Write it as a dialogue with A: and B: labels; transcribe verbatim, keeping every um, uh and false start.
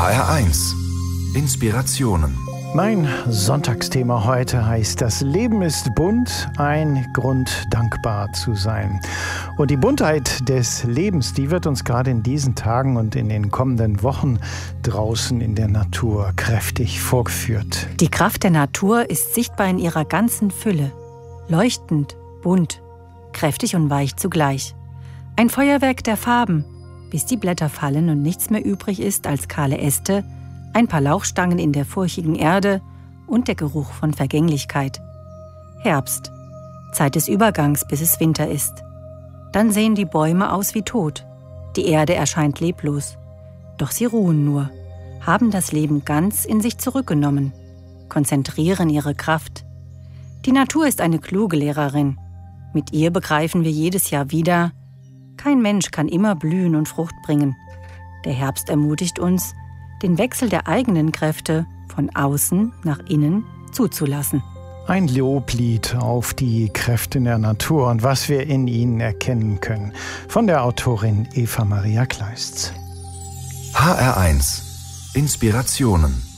A: H R eins Inspirationen.
B: Mein Sonntagsthema heute heißt: Das Leben ist bunt, ein Grund, dankbar zu sein. Und die Buntheit des Lebens, die wird uns gerade in diesen Tagen und in den kommenden Wochen draußen in der Natur kräftig vorgeführt.
C: Die Kraft der Natur ist sichtbar in ihrer ganzen Fülle. Leuchtend, bunt, kräftig und weich zugleich. Ein Feuerwerk der Farben, bis die Blätter fallen und nichts mehr übrig ist als kahle Äste, ein paar Lauchstangen in der furchigen Erde und der Geruch von Vergänglichkeit. Herbst, Zeit des Übergangs, bis es Winter ist. Dann sehen die Bäume aus wie tot. Die Erde erscheint leblos. Doch sie ruhen nur, haben das Leben ganz in sich zurückgenommen, konzentrieren ihre Kraft. Die Natur ist eine kluge Lehrerin. Mit ihr begreifen wir jedes Jahr wieder: Kein Mensch kann immer blühen und Frucht bringen. Der Herbst ermutigt uns, den Wechsel der eigenen Kräfte von außen nach innen zuzulassen.
B: Ein Loblied auf die Kräfte der Natur und was wir in ihnen erkennen können. Von der Autorin Eva Maria Kleist.
A: H R eins Inspirationen.